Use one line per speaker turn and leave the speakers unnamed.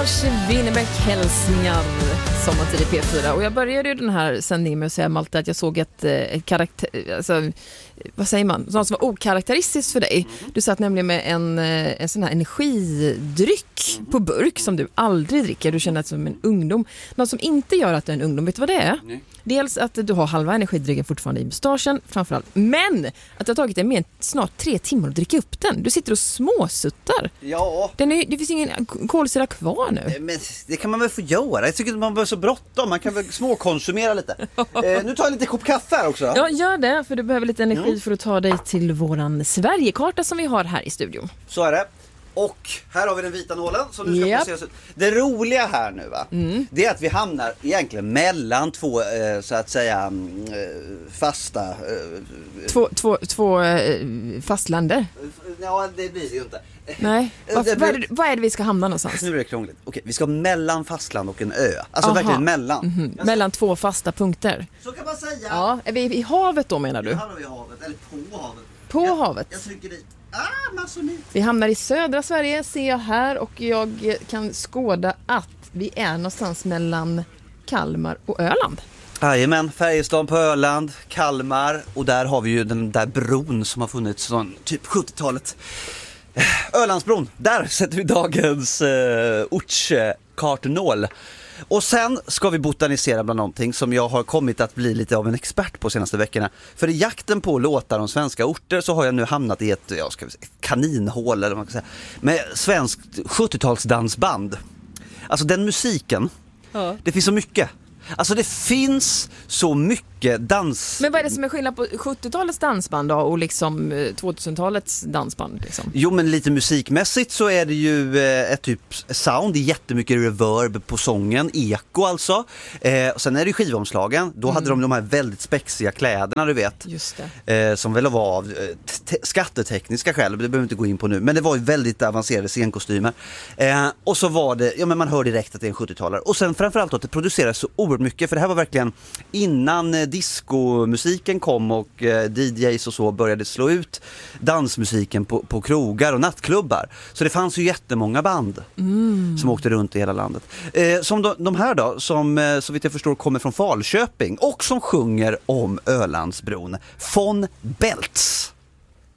Lars Winnerbäck hälsningar sommartid i P4. Och jag började ju den här sändningen med att säga, Malte, att jag såg ett karaktär, alltså, vad säger man? Något som var okaraktäristiskt för dig. Du satt nämligen med en sån här energidryck på burk som du aldrig dricker. Du känner dig som en ungdom. Något som inte gör att du är en ungdom, vet du vad det är? Nej. Dels att du har halva energidrycken fortfarande i mustaschen, framförallt. Men att det har tagit dig mer än snart 3 timmar att dricka upp den. Du sitter och småsuttar.
Ja.
Det finns ingen kolsyra kvar nu.
Men det kan man väl få göra. Jag tycker att man behöver så bråttom. Man kan väl småkonsumera lite. Nu tar jag lite kopp kaffe här också.
Ja, gör det. För du behöver lite energi för att ta dig till våran Sverigekarta som vi har här i studion.
Så är det. Och här har vi den vita nålen som nu ska passeras ut. Det roliga här nu, va? Det är att vi hamnar egentligen mellan två så att säga fasta
två fastländer.
Ja, det blir det ju inte.
Nej. Vad är det vi ska hamna någonstans?
Nu är det krångligt. Okej, vi ska mellan fastland och en ö. Alltså verkligen mellan.
Mellan 2 fasta punkter.
Så kan man säga.
Ja, är vi i havet då, menar du?
Nu hamnar vi i havet, eller på havet.
På havet?
Jag trycker dit. Masonit.
Vi hamnar i södra Sverige, ser jag här, och jag kan skåda att vi är någonstans mellan Kalmar och Öland.
Jajamän, Färjestad på Öland, Kalmar, och där har vi ju den där bron som har funnits från typ 70-talet. Ölandsbron, där sätter vi dagens ortskartnål. Och sen ska vi botanisera bland någonting som jag har kommit att bli lite av en expert på senaste veckorna. För i jakten på låtar om svenska orter så har jag nu hamnat i ett kaninhål, eller vad man kan säga, med svenskt 70-talsdansband. Alltså den musiken, det finns så mycket. Alltså det finns så mycket dans.
Men vad är det som är skillnad på 70-talets dansband då och liksom 2000-talets dansband liksom?
Jo, men lite musikmässigt så är det ju ett typ sound, det är jättemycket reverb på sången, eko alltså. Och sen är det skivomslagen, då hade de här väldigt spexiga kläderna, du vet.
Just det.
Som väl var av skattetekniska skäl, det behöver vi inte gå in på nu, men det var ju väldigt avancerade scenkostymer. Och så var det, ja men man hör direkt att det är en 70-talare. Och sen framförallt att det produceras så oerhört mycket, för det här var verkligen innan discomusiken kom och DJs och så började slå ut dansmusiken på krogar och nattklubbar. Så det fanns ju jättemånga band som åkte runt i hela landet. Som de här då, som så vitt jag förstår kommer från Falköping och som sjunger om Ölandsbron. Von Beltz.